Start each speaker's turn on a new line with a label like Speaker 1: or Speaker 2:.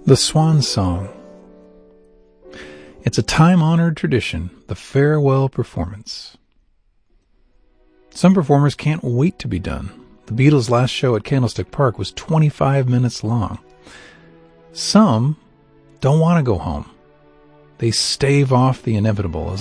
Speaker 1: The Swan Song. It's a time-honored tradition, the farewell performance. Some performers can't wait to be done. The Beatles' last show at Candlestick Park was 25 minutes long. Some don't want to go home. They stave off the inevitable as